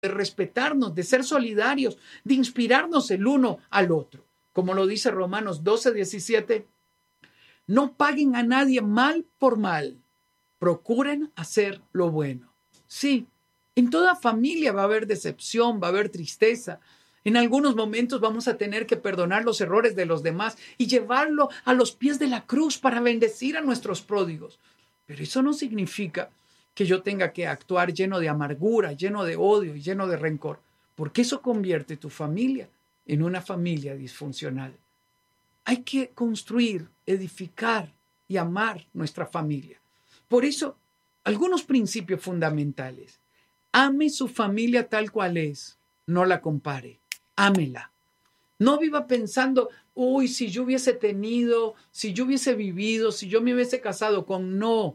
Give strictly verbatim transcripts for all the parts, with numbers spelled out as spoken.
de respetarnos, de ser solidarios, de inspirarnos el uno al otro. Como lo dice Romanos doce, diecisiete, no paguen a nadie mal por mal, procuren hacer lo bueno. Sí, en toda familia va a haber decepción, va a haber tristeza. En algunos momentos vamos a tener que perdonar los errores de los demás y llevarlo a los pies de la cruz para bendecir a nuestros pródigos. Pero eso no significa que yo tenga que actuar lleno de amargura, lleno de odio y lleno de rencor, porque eso convierte tu familia en una familia disfuncional. Hay que construir, edificar y amar nuestra familia. Por eso, algunos principios fundamentales. Ame su familia tal cual es, no la compare, ámela. No viva pensando, uy, si yo hubiese tenido, si yo hubiese vivido, si yo me hubiese casado con, no.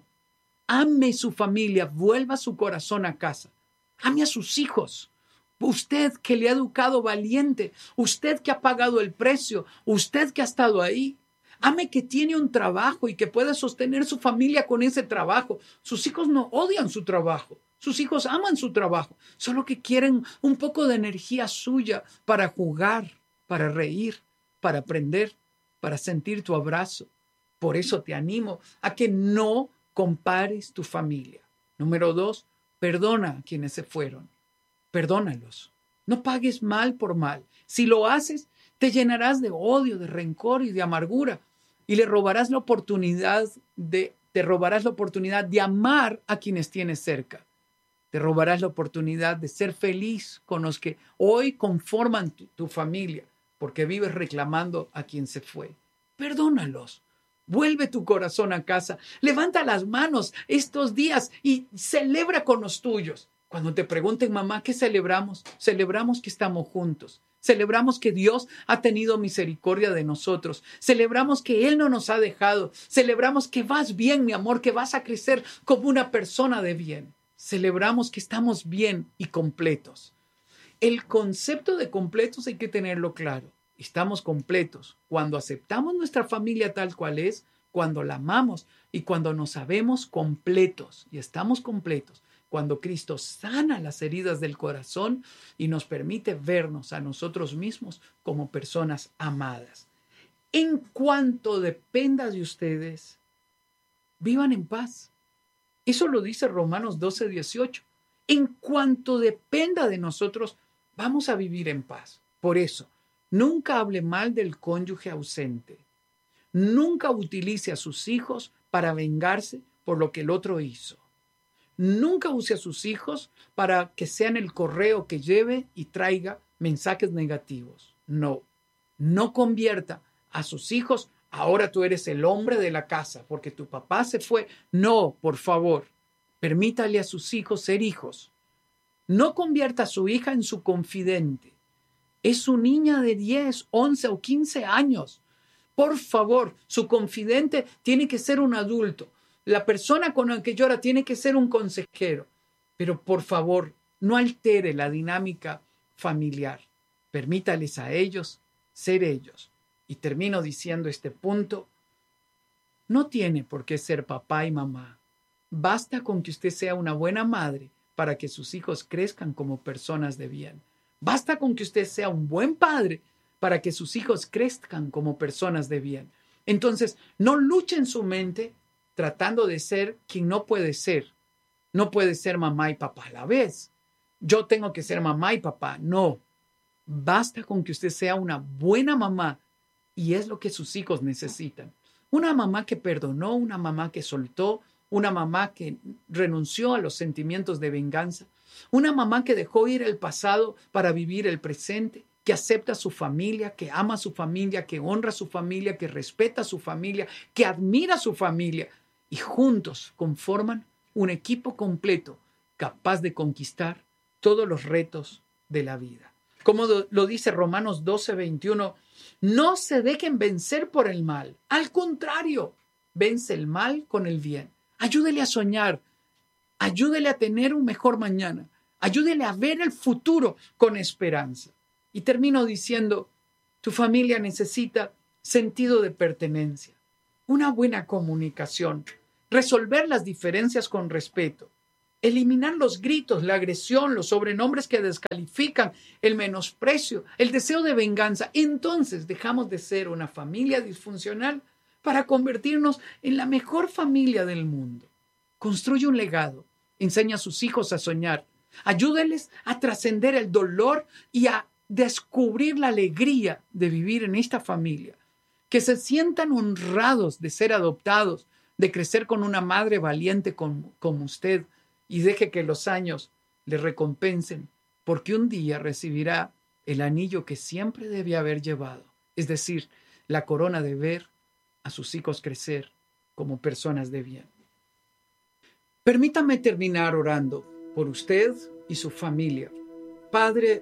Ame su familia, vuelva su corazón a casa. Ame a sus hijos. Usted que le ha educado valiente, usted que ha pagado el precio, usted que ha estado ahí. Ame que tiene un trabajo y que puede sostener su familia con ese trabajo. Sus hijos no odian su trabajo. Sus hijos aman su trabajo. Solo que quieren un poco de energía suya para jugar, para reír, para aprender, para sentir tu abrazo. Por eso te animo a que no compares tu familia. Número dos, perdona a quienes se fueron. Perdónalos. No pagues mal por mal. Si lo haces, te llenarás de odio, de rencor y de amargura y le robarás la oportunidad de, te robarás la oportunidad de amar a quienes tienes cerca. Te robarás la oportunidad de ser feliz con los que hoy conforman tu, tu familia, porque vives reclamando a quien se fue. Perdónalos. Vuelve tu corazón a casa. Levanta las manos estos días y celebra con los tuyos. Cuando te pregunten, mamá, ¿qué celebramos? Celebramos que estamos juntos. Celebramos que Dios ha tenido misericordia de nosotros. Celebramos que Él no nos ha dejado. Celebramos que vas bien, mi amor, que vas a crecer como una persona de bien. Celebramos que estamos bien y completos. El concepto de completos hay que tenerlo claro. Estamos completos cuando aceptamos nuestra familia tal cual es, cuando la amamos y cuando nos sabemos completos y estamos completos. Cuando Cristo sana las heridas del corazón y nos permite vernos a nosotros mismos como personas amadas. En cuanto dependa de ustedes, vivan en paz. Eso lo dice Romanos doce, dieciocho. En cuanto dependa de nosotros, vamos a vivir en paz. Por eso, nunca hable mal del cónyuge ausente. Nunca utilice a sus hijos para vengarse por lo que el otro hizo. Nunca use a sus hijos para que sean el correo que lleve y traiga mensajes negativos. No, no convierta a sus hijos, ahora tú eres el hombre de la casa porque tu papá se fue. No, por favor, permítale a sus hijos ser hijos. No convierta a su hija en su confidente. Es su niña de diez, once o quince años. Por favor, su confidente tiene que ser un adulto. La persona con la que llora tiene que ser un consejero. Pero por favor, no altere la dinámica familiar. Permítales a ellos ser ellos. Y termino diciendo este punto. No tiene por qué ser papá y mamá. Basta con que usted sea una buena madre para que sus hijos crezcan como personas de bien. Basta con que usted sea un buen padre para que sus hijos crezcan como personas de bien. Entonces, no luche en su mente tratando de ser quien no puede ser. No puede ser mamá y papá a la vez. Yo tengo que ser mamá y papá. No. Basta con que usted sea una buena mamá y es lo que sus hijos necesitan. Una mamá que perdonó, una mamá que soltó, una mamá que renunció a los sentimientos de venganza, una mamá que dejó ir el pasado para vivir el presente, que acepta a su familia, que ama a su familia, que honra a su familia, que respeta a su familia, que admira a su familia y juntos conforman un equipo completo capaz de conquistar todos los retos de la vida. Como lo dice Romanos doce, veintiuno, no se dejen vencer por el mal. Al contrario, vence el mal con el bien. Ayúdele a soñar. Ayúdele a tener un mejor mañana. Ayúdele a ver el futuro con esperanza. Y termino diciendo, tu familia necesita sentido de pertenencia, una buena comunicación, resolver las diferencias con respeto, Eliminar los gritos, la agresión, los sobrenombres que descalifican, el menosprecio, el deseo de venganza. Entonces dejamos de ser una familia disfuncional para convertirnos en la mejor familia del mundo. Construye un legado, enseña a sus hijos a soñar, ayúdales a trascender el dolor y a descubrir la alegría de vivir en esta familia. Que se sientan honrados de ser adoptados, de crecer con una madre valiente como, como usted, y deje que los años le recompensen, porque un día recibirá el anillo que siempre debe haber llevado, es decir, la corona de ver a sus hijos crecer como personas de bien. Permítame terminar orando por usted y su familia. Padre,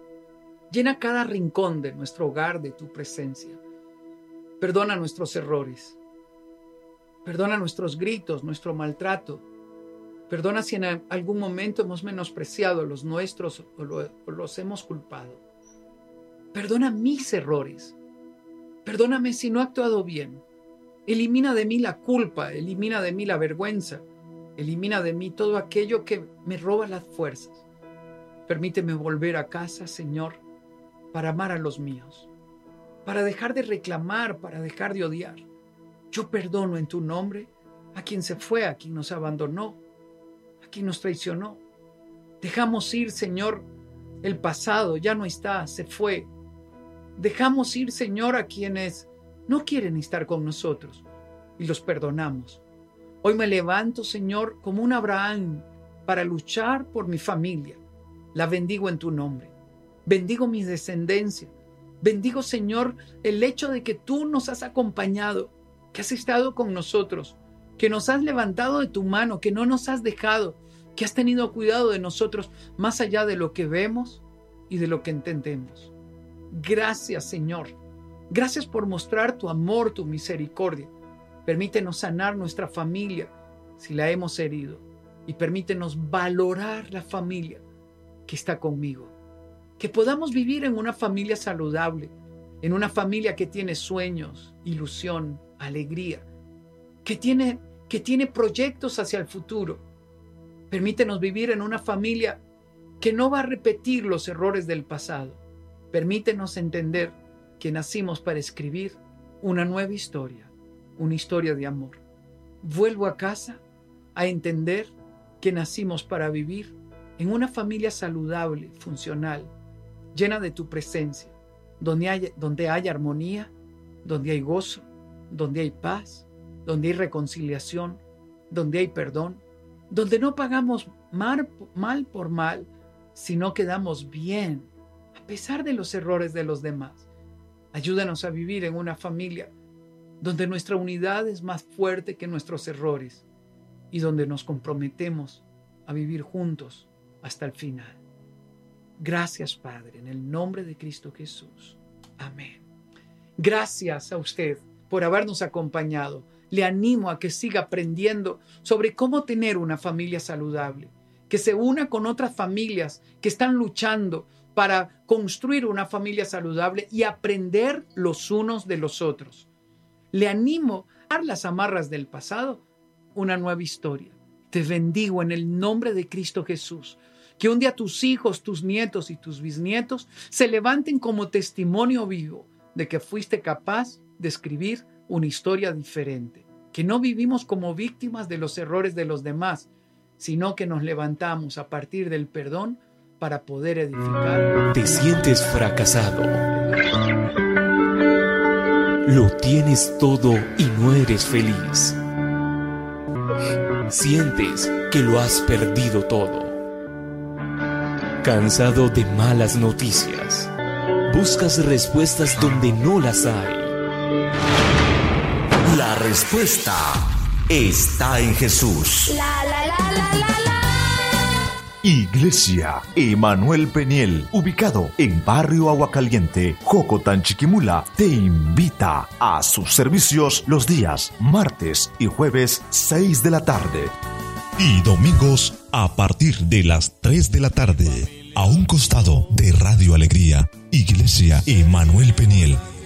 llena cada rincón de nuestro hogar de tu presencia. Perdona nuestros errores. Perdona nuestros gritos, nuestro maltrato. Perdona si en algún momento hemos menospreciado los nuestros o, lo, o los hemos culpado. Perdona mis errores. Perdóname si no he actuado bien. Elimina de mí la culpa, elimina de mí la vergüenza, elimina de mí todo aquello que me roba las fuerzas. Permíteme volver a casa, Señor, para amar a los míos, para dejar de reclamar, para dejar de odiar. Yo perdono en tu nombre a quien se fue, a quien nos abandonó, a quien nos traicionó. Dejamos ir, Señor, el pasado, ya no está, se fue. Dejamos ir, Señor, a quienes no quieren estar con nosotros y los perdonamos. Hoy me levanto, Señor, como un Abraham para luchar por mi familia. La bendigo en tu nombre. Bendigo mi descendencia. Bendigo, Señor, el hecho de que tú nos has acompañado, que has estado con nosotros, que nos has levantado de tu mano, que no nos has dejado, que has tenido cuidado de nosotros más allá de lo que vemos y de lo que entendemos. Gracias, Señor. Gracias por mostrar tu amor, tu misericordia. Permítenos sanar nuestra familia si la hemos herido y permítenos valorar la familia que está conmigo. Que podamos vivir en una familia saludable, en una familia que tiene sueños, ilusión, alegría, que tiene, que tiene proyectos hacia el futuro. Permítenos vivir en una familia que no va a repetir los errores del pasado. Permítenos entender que nacimos para escribir una nueva historia, una historia de amor. Vuelvo a casa a entender que nacimos para vivir en una familia saludable, funcional, llena de tu presencia, donde hay, donde hay armonía, donde hay gozo, donde hay paz, donde hay reconciliación, donde hay perdón, donde no pagamos mal, mal por mal, sino que damos bien, a pesar de los errores de los demás. Ayúdanos a vivir en una familia donde nuestra unidad es más fuerte que nuestros errores y donde nos comprometemos a vivir juntos hasta el final. Gracias, Padre, en el nombre de Cristo Jesús. Amén. Gracias a usted por habernos acompañado. Le animo a que siga aprendiendo sobre cómo tener una familia saludable, que se una con otras familias que están luchando para construir una familia saludable y aprender los unos de los otros. Le animo a dar las amarras del pasado, una nueva historia. Te bendigo en el nombre de Cristo Jesús. Que un día tus hijos, tus nietos y tus bisnietos se levanten como testimonio vivo de que fuiste capaz de escribir una historia diferente. Que no vivimos como víctimas de los errores de los demás, sino que nos levantamos a partir del perdón para poder edificar. ¿Te sientes fracasado? Lo tienes todo y no eres feliz. Sientes que lo has perdido todo. Cansado de malas noticias. Buscas respuestas donde no las hay. La respuesta está en Jesús. La, la, la, la, la, la. Iglesia Emanuel Peniel, ubicado en Barrio Aguacaliente, Jocotán, Chiquimula, te invita a sus servicios los días martes y jueves seis de la tarde. Y domingos a partir de las tres de la tarde, a un costado de Radio Alegría, Iglesia Emanuel Peniel.